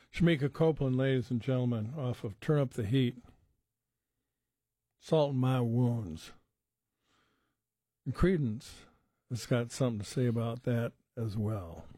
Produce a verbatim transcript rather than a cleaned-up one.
Shamika Copeland, ladies and gentlemen, off of Turn Up the Heat. Salt in My Wounds. And Creedence has got something to say about that as well.